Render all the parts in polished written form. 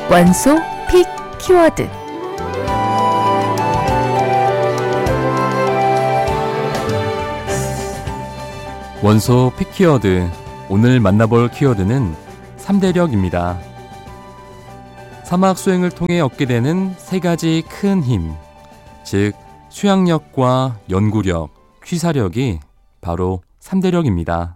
원소 픽 키워드. 원소 픽 키워드. 오늘 만나볼 키워드는 3대력입니다. 사막 수행을 통해 얻게 되는 세 가지 큰 힘, 즉 수양력과 연구력, 취사력이 바로 3대력입니다.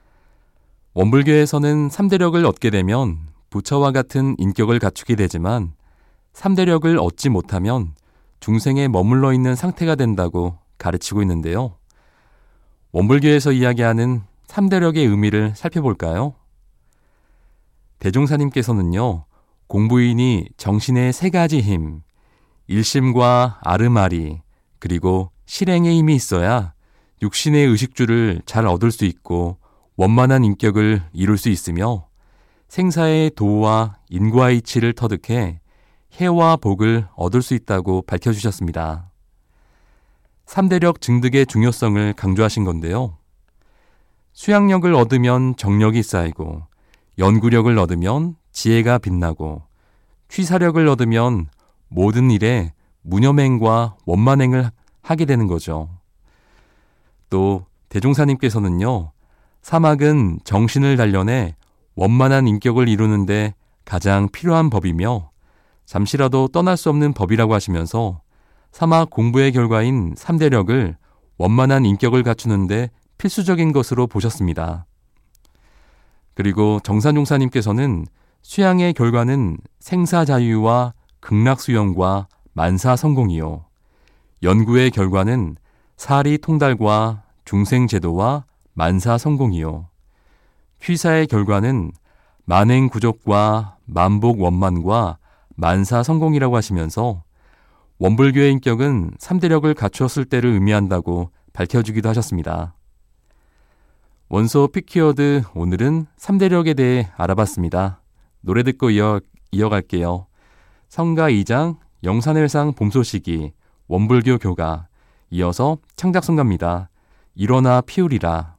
원불교에서는 3대력을 얻게 되면 부처와 같은 인격을 갖추게 되지만 3대력을 얻지 못하면 중생에 머물러 있는 상태가 된다고 가르치고 있는데요. 원불교에서 이야기하는 3대력의 의미를 살펴볼까요? 대종사님께서는요, 공부인이 정신의 세 가지 힘, 일심과 아르마리, 그리고 실행의 힘이 있어야 육신의 의식주를 잘 얻을 수 있고 원만한 인격을 이룰 수 있으며 생사의 도와 인과 이치를 터득해 해와 복을 얻을 수 있다고 밝혀주셨습니다. 3대력 증득의 중요성을 강조하신 건데요. 수양력을 얻으면 정력이 쌓이고, 연구력을 얻으면 지혜가 빛나고, 취사력을 얻으면 모든 일에 무념행과 원만행을 하게 되는 거죠. 또 대종사님께서는요, 사막은 정신을 단련해 원만한 인격을 이루는데 가장 필요한 법이며 잠시라도 떠날 수 없는 법이라고 하시면서 사막 공부의 결과인 3대력을 원만한 인격을 갖추는데 필수적인 것으로 보셨습니다. 그리고 정산용사님께서는 수양의 결과는 생사자유와 극락수용과 만사성공이요, 연구의 결과는 사리통달과 중생제도와 만사성공이요, 취사의 결과는 만행구족과 만복원만과 만사성공이라고 하시면서 원불교의 인격은 3대력을 갖추었을 때를 의미한다고 밝혀주기도 하셨습니다. 원소 픽키워드, 오늘은 3대력에 대해 알아봤습니다. 노래 듣고 이어갈게요. 성가 2장, 영산일상 봄소식이, 원불교 교가, 이어서 창작성가입니다. 일어나 피우리라.